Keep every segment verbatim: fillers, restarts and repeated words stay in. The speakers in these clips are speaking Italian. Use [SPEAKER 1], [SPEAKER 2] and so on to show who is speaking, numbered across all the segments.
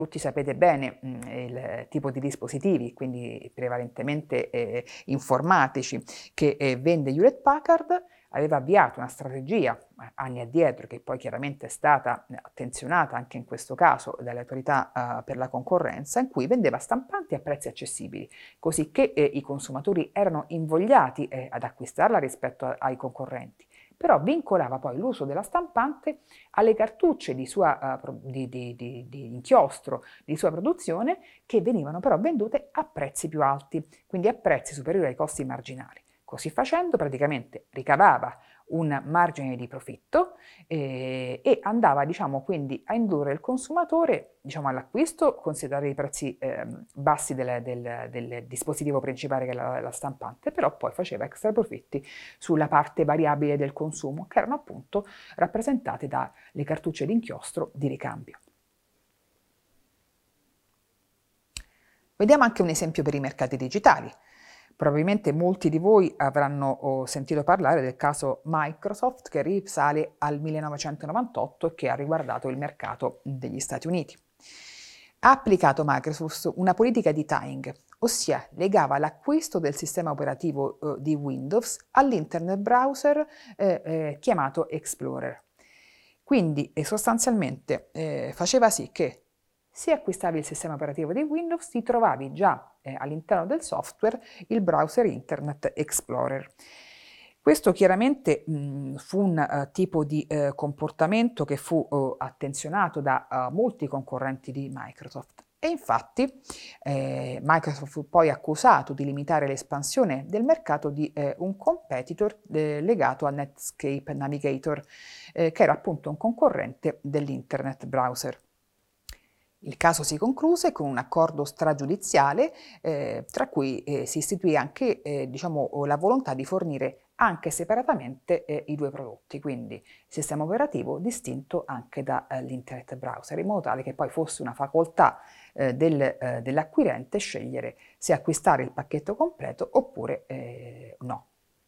[SPEAKER 1] Tutti sapete bene mh, il tipo di dispositivi, quindi prevalentemente eh, informatici, che eh, vende Hewlett Packard. Aveva avviato una strategia eh, anni addietro, che poi chiaramente è stata eh, attenzionata anche in questo caso dalle autorità eh, per la concorrenza, in cui vendeva stampanti a prezzi accessibili, così che eh, i consumatori erano invogliati eh, ad acquistarla rispetto a- ai concorrenti. Però vincolava poi l'uso della stampante alle cartucce di, sua, uh, di, di, di, di inchiostro di sua produzione, che venivano però vendute a prezzi più alti, quindi a prezzi superiori ai costi marginali. Così facendo praticamente ricavava un margine di profitto eh, e andava, diciamo, quindi a indurre il consumatore, diciamo, all'acquisto, considerare i prezzi eh, bassi del, del, del dispositivo principale, che è la, la stampante, però poi faceva extra profitti sulla parte variabile del consumo, che erano appunto rappresentate dalle cartucce d'inchiostro di ricambio. Vediamo anche un esempio per i mercati digitali. Probabilmente molti di voi avranno sentito parlare del caso Microsoft, che risale al millenovecentonovantotto e che ha riguardato il mercato degli Stati Uniti. Ha applicato Microsoft una politica di tying, ossia legava l'acquisto del sistema operativo eh, di Windows all'internet browser eh, eh, chiamato Explorer. Quindi eh, sostanzialmente eh, faceva sì che se acquistavi il sistema operativo di Windows ti trovavi già eh, all'interno del software il browser Internet Explorer. Questo chiaramente mh, fu un uh, tipo di uh, comportamento che fu uh, attenzionato da uh, molti concorrenti di Microsoft. E infatti eh, Microsoft fu poi accusato di limitare l'espansione del mercato di eh, un competitor eh, legato a Netscape Navigator, eh, che era appunto un concorrente dell'Internet browser. Il caso si concluse con un accordo stragiudiziale eh, tra cui eh, si istituì anche eh, diciamo, la volontà di fornire anche separatamente eh, i due prodotti, quindi sistema operativo distinto anche dall'Internet browser, in modo tale che poi fosse una facoltà eh, del, eh, dell'acquirente scegliere se acquistare il pacchetto completo oppure eh, no.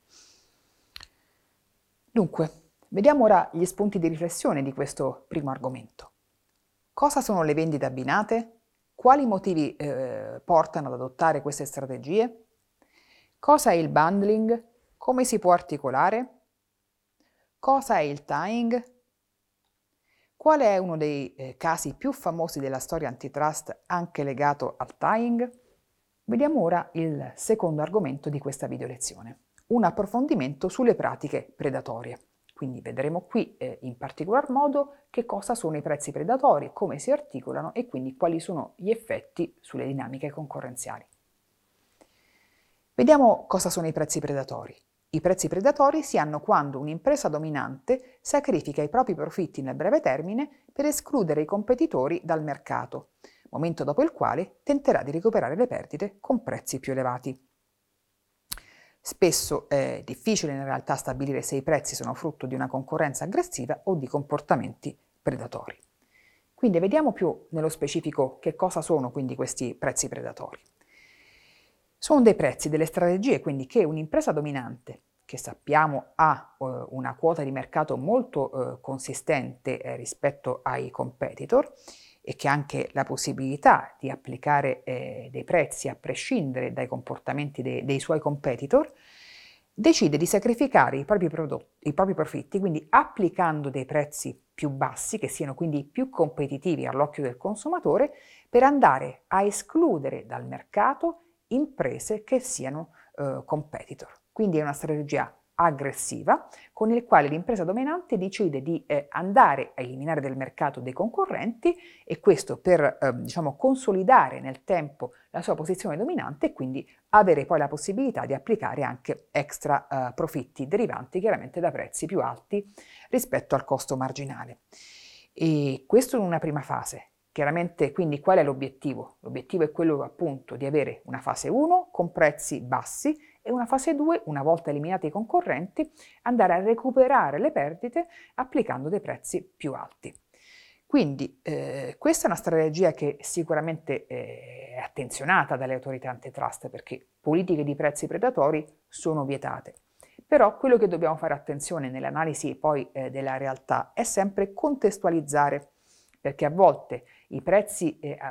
[SPEAKER 1] Dunque, vediamo ora gli spunti di riflessione di questo primo argomento. Cosa sono le vendite abbinate? Quali motivi eh, portano ad adottare queste strategie? Cosa è il bundling? Come si può articolare? Cosa è il tying? Qual è uno dei eh, casi più famosi della storia antitrust anche legato al tying? Vediamo ora il secondo argomento di questa video lezione, un approfondimento sulle pratiche predatorie. Quindi vedremo qui eh, in particolar modo che cosa sono i prezzi predatori, come si articolano e quindi quali sono gli effetti sulle dinamiche concorrenziali. Vediamo cosa sono i prezzi predatori. I prezzi predatori si hanno quando un'impresa dominante sacrifica i propri profitti nel breve termine per escludere i competitori dal mercato, momento dopo il quale tenterà di recuperare le perdite con prezzi più elevati. Spesso è difficile in realtà stabilire se i prezzi sono frutto di una concorrenza aggressiva o di comportamenti predatori. Quindi vediamo più nello specifico che cosa sono quindi questi prezzi predatori. Sono dei prezzi, delle strategie quindi che un'impresa dominante, che sappiamo ha eh, una quota di mercato molto eh, consistente eh, rispetto ai competitor, e che ha anche la possibilità di applicare eh, dei prezzi a prescindere dai comportamenti de- dei suoi competitor, decide di sacrificare i propri prodotti, i propri profitti, quindi applicando dei prezzi più bassi, che siano quindi più competitivi all'occhio del consumatore, per andare a escludere dal mercato imprese che siano eh, competitor. Quindi è una strategia aggressiva con il quale l'impresa dominante decide di eh, andare a eliminare dal mercato dei concorrenti, e questo per eh, diciamo, consolidare nel tempo la sua posizione dominante e quindi avere poi la possibilità di applicare anche extra eh, profitti derivanti chiaramente da prezzi più alti rispetto al costo marginale. E questo in una prima fase. Chiaramente quindi qual è l'obiettivo? L'obiettivo è quello appunto di avere una fase uno con prezzi bassi e una fase due, una volta eliminati i concorrenti, andare a recuperare le perdite applicando dei prezzi più alti. Quindi eh, questa è una strategia che sicuramente eh, è attenzionata dalle autorità antitrust, perché politiche di prezzi predatori sono vietate. Però quello che dobbiamo fare attenzione nell'analisi poi eh, della realtà è sempre contestualizzare, perché a volte I prezzi eh,